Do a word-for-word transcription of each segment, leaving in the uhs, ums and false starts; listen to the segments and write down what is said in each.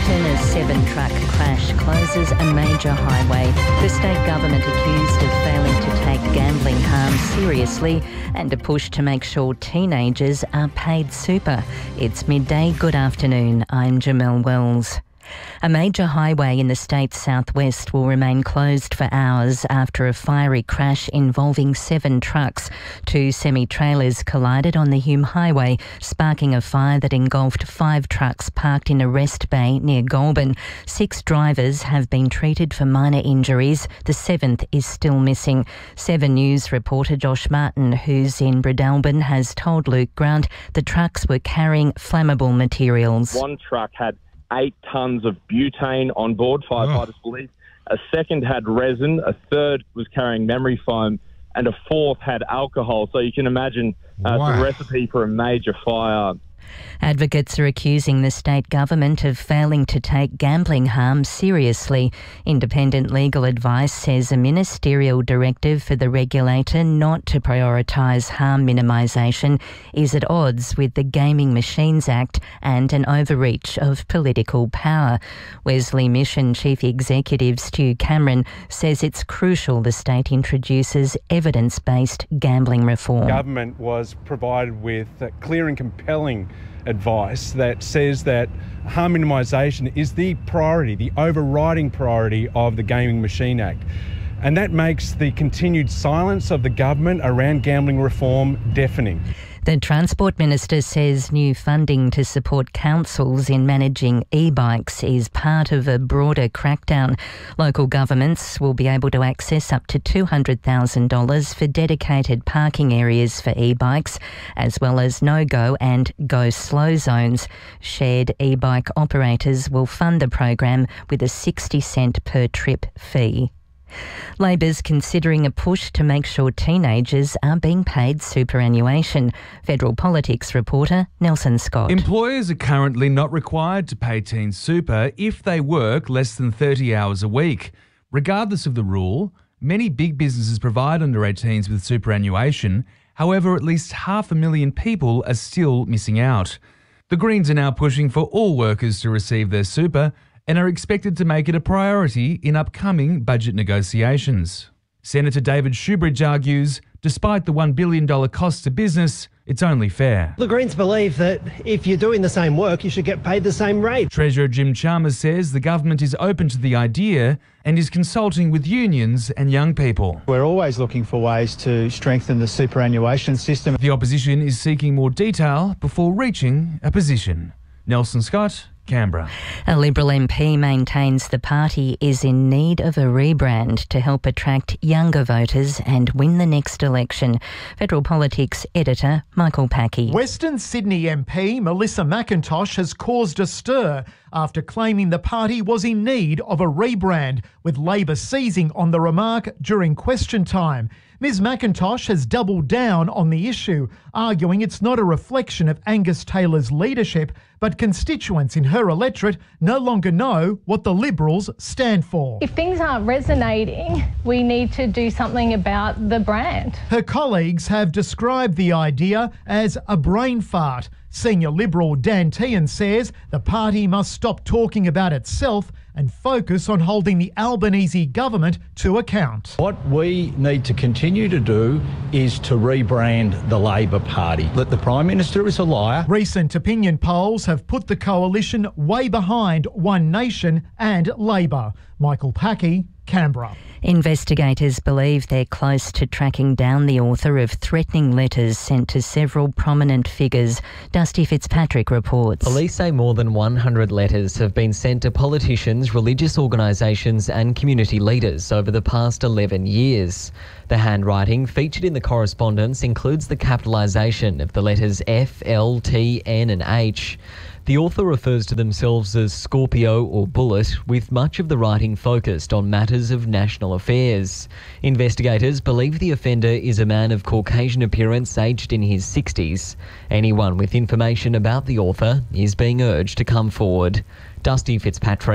Shepparton, a seven-truck crash closes a major highway. The state government accused of failing to take gambling harm seriously and a push to make sure teenagers are paid super. It's midday. Good afternoon. I'm Jamelle Wells. A major highway in the state's southwest will remain closed for hours after a fiery crash involving seven trucks. Two semi-trailers collided on the Hume Highway, sparking a fire that engulfed five trucks parked in a rest bay near Goulburn. Six drivers have been treated for minor injuries. The seventh is still missing. Seven News reporter Josh Martin, who's in Bredelburn, has told Luke Grant the trucks were carrying flammable materials. One truck had eight tonnes of butane on board, firefighters oh. believe. A second had resin, a third was carrying memory foam, and a fourth had alcohol. So you can imagine uh, wow. the recipe for a major fire. Advocates are accusing the state government of failing to take gambling harm seriously. Independent legal advice says a ministerial directive for the regulator not to prioritise harm minimisation is at odds with the Gaming Machines Act and an overreach of political power. Wesley Mission Chief Executive Stu Cameron says it's crucial the state introduces evidence-based gambling reform. Government was provided with clear and compelling advice that says that harm minimisation is the priority, the overriding priority of the Gaming Machine Act. And that makes the continued silence of the government around gambling reform deafening. The Transport Minister says new funding to support councils in managing e-bikes is part of a broader crackdown. Local governments will be able to access up to two hundred thousand dollars for dedicated parking areas for e-bikes, as well as no-go and go-slow zones. Shared e-bike operators will fund the program with a sixty cent per trip fee. Labor's considering a push to make sure teenagers are being paid superannuation. Federal Politics reporter Nelson Scott. Employers are currently not required to pay teens super if they work less than thirty hours a week. Regardless of the rule, many big businesses provide under eighteens with superannuation. However, at least half a million people are still missing out. The Greens are now pushing for all workers to receive their super and are expected to make it a priority in upcoming budget negotiations. Senator David Shoebridge argues, despite the one billion dollars cost to business, it's only fair. The Greens believe that if you're doing the same work, you should get paid the same rate. Treasurer Jim Chalmers says the government is open to the idea and is consulting with unions and young people. We're always looking for ways to strengthen the superannuation system. The opposition is seeking more detail before reaching a position. Nelson Scott, Canberra. A Liberal M P maintains the party is in need of a rebrand to help attract younger voters and win the next election. Federal Politics editor Michael Packey. Western Sydney M P Melissa McIntosh has caused a stir after claiming the party was in need of a rebrand, with Labor seizing on the remark during question time. Ms McIntosh has doubled down on the issue, arguing it's not a reflection of Angus Taylor's leadership, but constituents in her electorate no longer know what the Liberals stand for. If things aren't resonating, we need to do something about the brand. Her colleagues have described the idea as a brain fart. Senior Liberal Dan Tehan says the party must stop talking about itself and focus on holding the Albanese government to account. What we need to continue to do is to rebrand the Labor Party. That the Prime Minister is a liar. Recent opinion polls have put the coalition way behind One Nation and Labor. Michael Packey, Canberra. Investigators believe they're close to tracking down the author of threatening letters sent to several prominent figures. Dusty Fitzpatrick reports. Police say more than one hundred letters have been sent to politicians, religious organisations and community leaders over the past eleven years. The handwriting featured in the correspondence includes the capitalisation of the letters F, L, T, N and H. The author refers to themselves as Scorpio or Bullet, with much of the writing focused on matters of national affairs. Investigators believe the offender is a man of Caucasian appearance aged in his sixties. Anyone with information about the author is being urged to come forward. Dusty Fitzpatrick,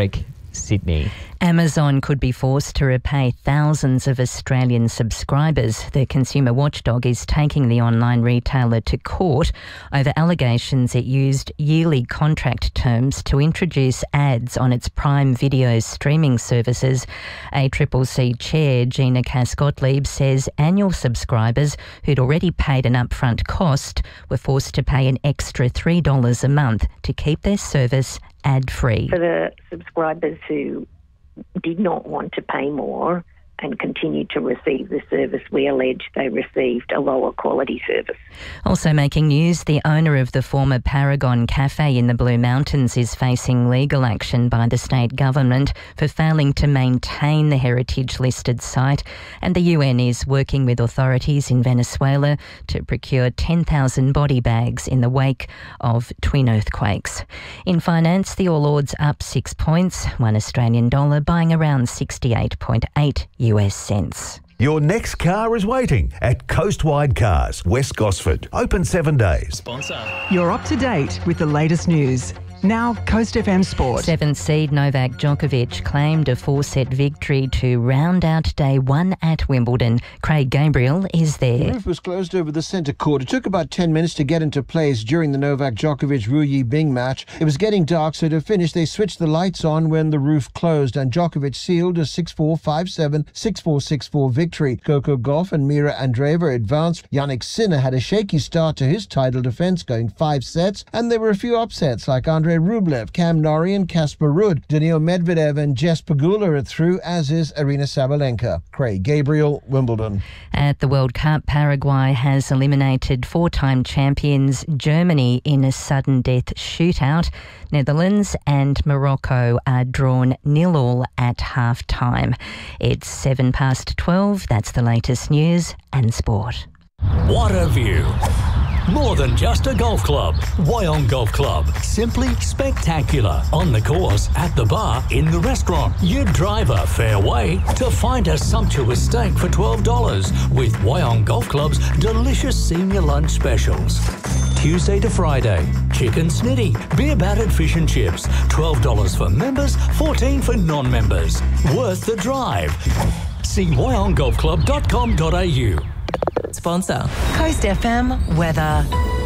Sydney. Amazon could be forced to repay thousands of Australian subscribers. The consumer watchdog is taking the online retailer to court over allegations it used yearly contract terms to introduce ads on its Prime Video streaming services. A C C C chair, Gina Cass-Gottlieb, says annual subscribers who'd already paid an upfront cost were forced to pay an extra three dollars a month to keep their service ad-free. For the subscribers who did not want to pay more and continued to receive the service, we allege they received a lower quality service. Also making news, the owner of the former Paragon Cafe in the Blue Mountains is facing legal action by the state government for failing to maintain the heritage-listed site, and the U N is working with authorities in Venezuela to procure ten thousand body bags in the wake of twin earthquakes. In finance, the All Ords up six points, one Australian dollar buying around sixty-eight point eight U S cents. Your next car is waiting at Coastwide Cars, West Gosford. Open seven days. Sponsor. You're up to date with the latest news. Now, Coast F M Sport. Seventh seed Novak Djokovic claimed a four-set victory to round out day one at Wimbledon. Craig Gabriel is there. The roof was closed over the centre court. It took about ten minutes to get into place during the Novak Djokovic-Ru Yibing match. It was getting dark, so to finish, they switched the lights on when the roof closed, and Djokovic sealed a six four, five seven, six four, six four victory. Coco Gauff and Mira Andreeva advanced. Jannik Sinner had a shaky start to his title defence, going five sets, and there were a few upsets like Andre Rublev, Cam Norrie and Casper Ruud. Daniil Medvedev and Jess Pegula are through, as is Arina Sabalenka. Craig Gabriel, Wimbledon. At the World Cup, Paraguay has eliminated four-time champions Germany in a sudden death shootout. Netherlands and Morocco are drawn nil all at half-time. It's seven past twelve. That's the latest news and sport. What a view. More than just a golf club. Wyong Golf Club. Simply spectacular. On the course, at the bar, in the restaurant. You drive a fair way to find a sumptuous steak for twelve dollars with Wyong Golf Club's delicious senior lunch specials. Tuesday to Friday. Chicken snitty, beer battered fish and chips. twelve dollars for members, fourteen dollars for non-members. Worth the drive. See wyong golf club dot com dot a u. Sponsor. Coast F M weather.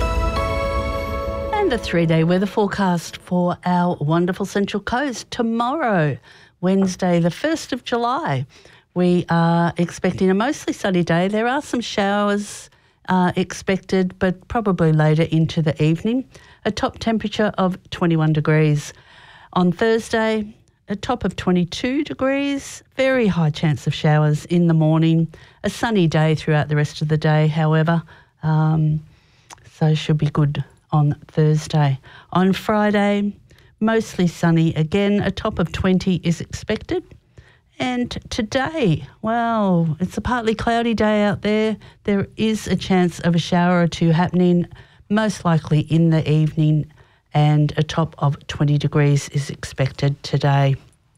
And a three-day weather forecast for our wonderful Central Coast. Tomorrow, Wednesday, the first of July, we are expecting a mostly sunny day. There are some showers uh, expected, but probably later into the evening. A top temperature of twenty-one degrees. On Thursday, a top of twenty-two degrees, very high chance of showers in the morning. A sunny day throughout the rest of the day, however, um, so should be good on Thursday. On Friday, mostly sunny again. A top of twenty is expected. And today, well, it's a partly cloudy day out there. There is a chance of a shower or two happening, most likely in the evening, and a top of twenty degrees is expected today.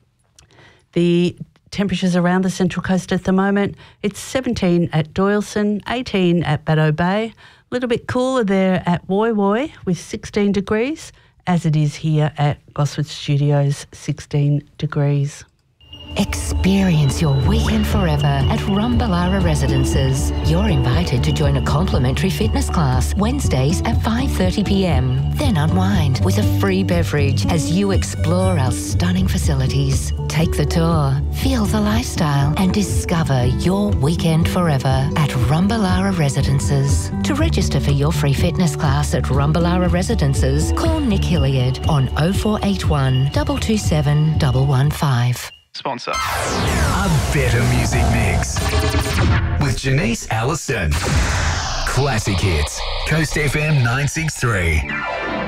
The temperatures around the Central Coast at the moment, it's seventeen at Doyleson, eighteen at Baddo Bay, a little bit cooler there at Woy Woy with sixteen degrees, as it is here at Gosford Studios, sixteen degrees. Experience your weekend forever at Rumballara Residences. You're invited to join a complimentary fitness class Wednesdays at five thirty p m. Then unwind with a free beverage as you explore our stunning facilities. Take the tour, feel the lifestyle and discover your weekend forever at Rumballara Residences. To register for your free fitness class at Rumballara Residences, call Nick Hilliard on oh four eight one, two two seven, one one five. Sponsor. A better music mix with Janice Allison. Classic hits. Coast F M nine six three.